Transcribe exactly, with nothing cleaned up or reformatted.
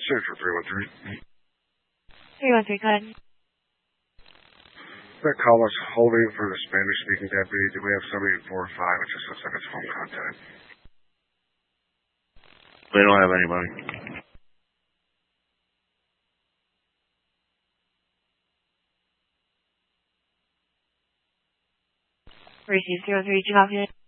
Search for three one three. three one three, go ahead. That call is holding for the Spanish-speaking deputy. Do we have somebody in four or five? It just looks like it's phone contact. We don't have anybody. Receive zero three, do you copy it?